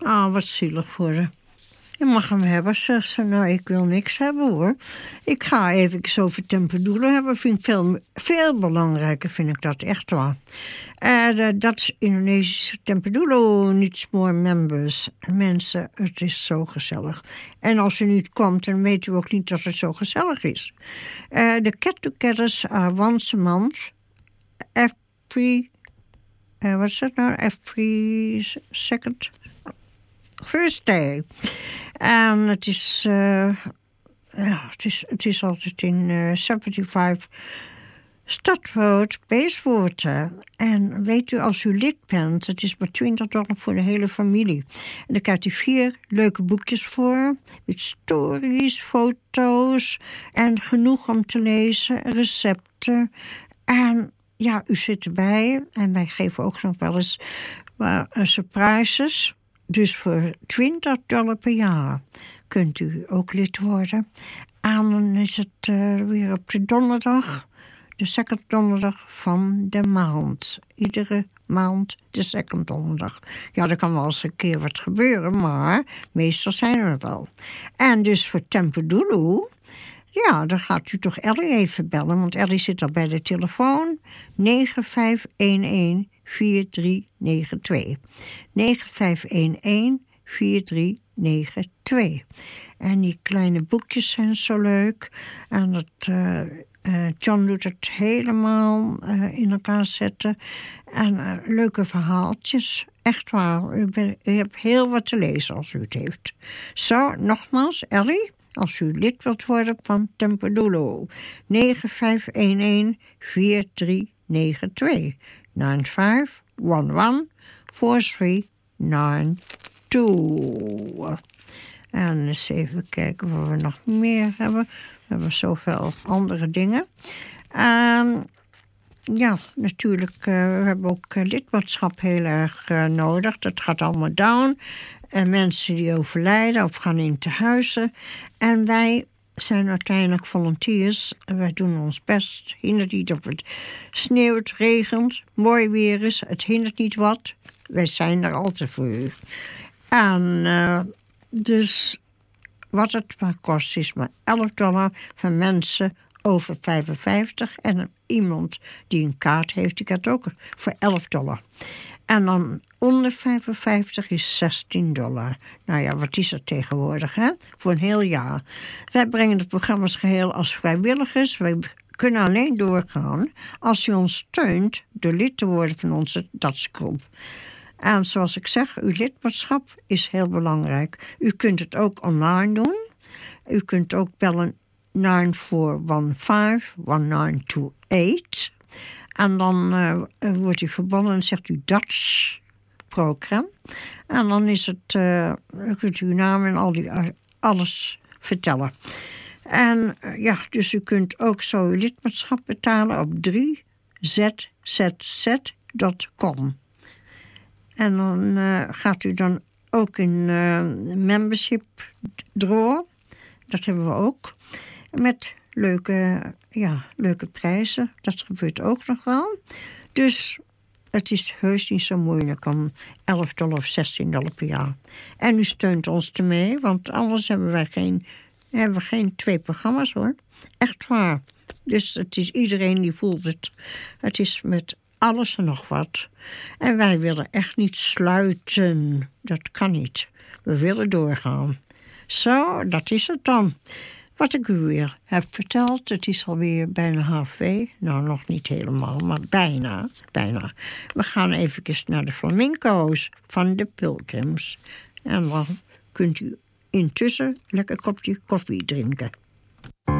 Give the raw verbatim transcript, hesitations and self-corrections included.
Ah, wat zielig voor haar. Je mag hem hebben, zegt ze. Nou, ik wil niks hebben, hoor. Ik ga even over Tempedoelo hebben. Vind ik veel, veel belangrijker, vind ik dat, echt waar. Uh, de Dutch Indonesische Tempedoelo needs more members. Mensen, het is zo gezellig. En als u niet komt, dan weet u ook niet dat het zo gezellig is. Uh, the get-togethers are once a month. Every... Uh, wat is dat nou? Every second... Thursday. En het is, uh, ja, het is, het is altijd in uh, zevenenzeventig Stadrood, Bayswater. En weet u, als u lid bent, het is maar twintig dollar voor de hele familie. En dan krijgt u vier leuke boekjes voor, met stories, foto's en genoeg om te lezen, recepten. En ja, u zit erbij en wij geven ook nog wel eens uh, surprises. Dus voor twintig dollar per jaar kunt u ook lid worden. En dan is het uh, weer op de donderdag, de second donderdag van de maand. Iedere maand de second donderdag. Ja, er kan wel eens een keer wat gebeuren, maar meestal zijn we er wel. En dus voor Tempedoelo, ja, dan gaat u toch Ellie even bellen, want Ellie zit al bij de telefoon. negen vijf een een vier drie negen twee. negen vijf een een vier drie negen twee. En die kleine boekjes zijn zo leuk. En dat, uh, uh, John doet het helemaal uh, in elkaar zetten. En uh, leuke verhaaltjes. Echt waar, u, ben, u hebt heel wat te lezen als u het heeft. Zo, nogmaals, Ellie, als u lid wilt worden van Tempedoelo. negen vijf een een vier drie negen twee. nine five one one four three nine two. En eens even kijken wat we nog meer hebben. We hebben zoveel andere dingen. Um, ja, natuurlijk, uh, we hebben ook uh, lidmaatschap heel erg uh, nodig. Dat gaat allemaal down. En mensen die overlijden of gaan in tehuizen. En wij zijn uiteindelijk volunteers. En wij doen ons best. Hindert niet of het sneeuwt, regent, mooi weer is. Het hindert niet wat. Wij zijn er altijd voor u. En uh, dus wat het maar kost is maar elf dollar van mensen over vijfenvijftig. En iemand die een kaart heeft, die gaat ook voor elf dollar. En dan onder vijfenvijftig is zestien dollar. Nou ja, wat is dat tegenwoordig, hè? Voor een heel jaar. Wij brengen de programma's geheel als vrijwilligers. Wij kunnen alleen doorgaan als u ons steunt door lid te worden van onze datsgroep. En zoals ik zeg, uw lidmaatschap is heel belangrijk. U kunt het ook online doen. U kunt ook bellen nine four one five one nine two eight. En dan uh, wordt u verbonden en zegt u Dutch program. En dan is het, uh, kunt u uw naam en al die, uh, alles vertellen. En uh, ja, dus u kunt ook zo uw lidmaatschap betalen op drie z z z dot com. En dan uh, gaat u dan ook in uh, membership draw. Dat hebben we ook. Met leuke, ja, leuke prijzen. Dat gebeurt ook nog wel. Dus het is heus niet zo moeilijk om elf dollar of zestien dollar per jaar. En u steunt ons ermee, want anders hebben wij geen, hebben we geen twee programma's, hoor. Echt waar. Dus het is iedereen die voelt het. Het is met alles en nog wat. En wij willen echt niet sluiten. Dat kan niet. We willen doorgaan. Zo, dat is het dan. Wat ik u weer heb verteld, het is alweer bijna half twee. Nou, nog niet helemaal, maar bijna, bijna. We gaan even naar de flamenco's van de Pilgrims. En dan kunt u intussen lekker een kopje koffie drinken.